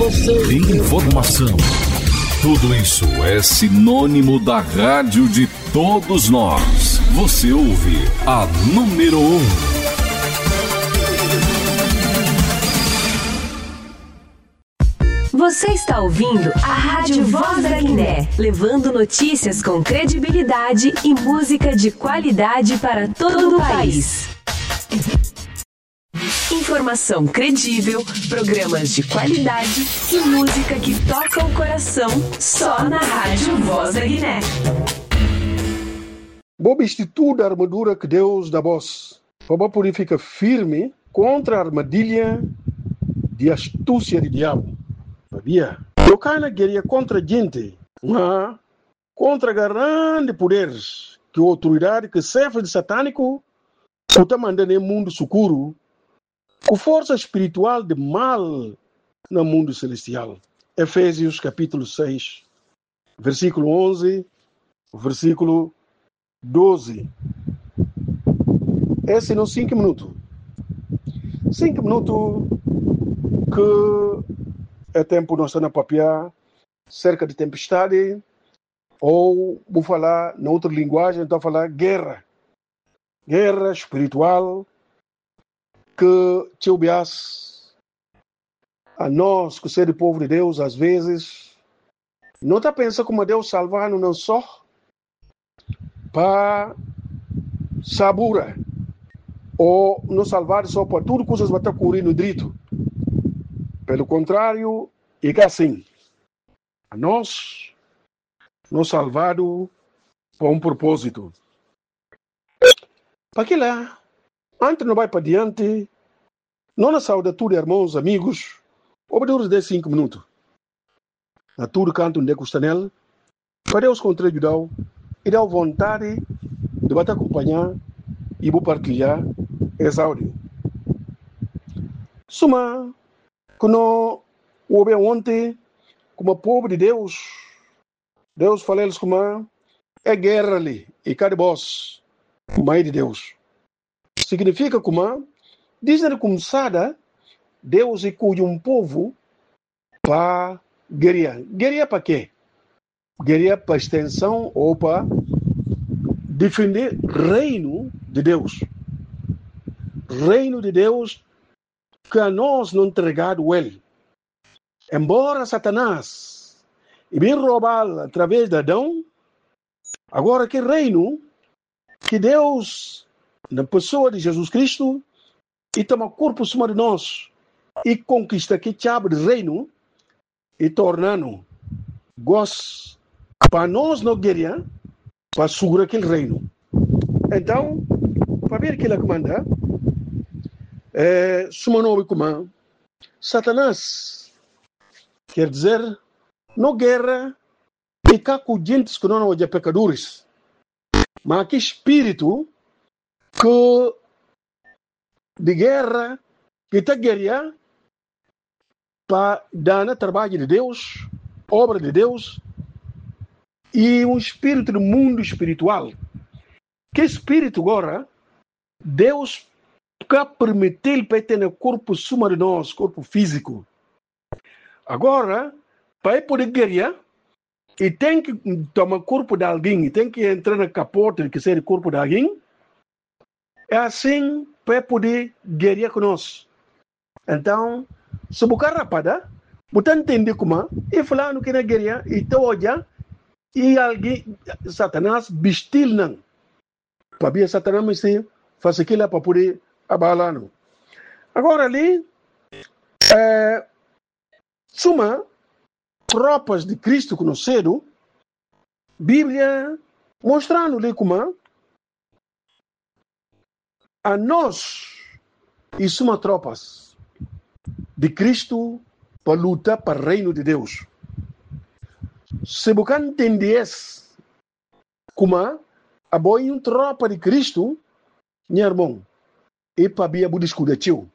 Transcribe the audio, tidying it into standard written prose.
informação. Tudo isso é sinônimo da rádio de todos nós. Você ouve a número 1. Você está ouvindo a Rádio Voz da Guiné, levando notícias com credibilidade e música de qualidade para todo o país. Informação credível, programas de qualidade e música que toca o coração só na Rádio Voz da Guiné. Bob institui a armadura que Deus dá voz, para poder ficar firme contra a armadilha de astúcia do diabo. Sabia? Eu canto guerra contra gente, mas contra grandes poderes que a autoridade que serve de satânico está mandando no mundo escuro, com força espiritual de mal no mundo celestial. Efésios capítulo 6, versículo 11, versículo 12. Esse não 5 minutos. 5 minutos que é tempo nós estamos a papiar cerca de tempestade, ou vou falar na outra linguagem, então falar guerra espiritual, que te obeas a nós, que ser o povo de Deus, às vezes, não está pensando como Deus salvar-nos não só para sabura, ou nos salvar só para tudo coisas que estão correndo direito. Pelo contrário, é assim. A nós salvado para um propósito. Para que lá, antes não vai para diante, não na saúde tudo, irmãos, amigos, obedece de 5 minutos. A tudo canto onde custa nela, para Deus contra ajudar e dar vontade de bater acompanhar e vou partilhar esse áudio. Suma, quando houve ontem, como povo de Deus falou eles como é guerra ali, e cada voz, mãe de Deus. Significa como, dizem como sada, Deus escolhe um povo para guerrear. Guerrear para quê? Guerrear para extensão ou para defender reino de Deus. Reino de Deus que a nós não entregado ele. Embora Satanás e bem roubá-lo através de Adão, agora que reino que Deus, na pessoa de Jesus Cristo, e toma corpo cima de nós e conquista que chave de reino e torna-nos gosto para nós não guerrear, para segurar aquele reino. Então, para ver aquilo que manda, suma nome como Satanás, quer dizer, não guerra e cá com gente que não são pecadores, mas que espírito que de guerra que está guerrear para dar no trabalho de Deus, obra de Deus, e um espírito do mundo espiritual. Que espírito agora, Deus quer permitir para ter no corpo suma de nós, corpo físico. Agora, para poder guerrear, e tem que tomar corpo de alguém, e tem que entrar na capota que seja o corpo de alguém, é assim para poder guerrear conosco. Então, se você rapada, você entende como e falando que na guerra e te olha e alguém Satanás vestiu não para ver Satanás mas faz aquilo para poder abalar não. Agora ali suma tropas de Cristo conhecido, Bíblia mostrando ali como a nós e suma tropas de Cristo para lutar para o reino de Deus. Se você entender como a boa tropa de Cristo, meu irmão, e para ver o discurso,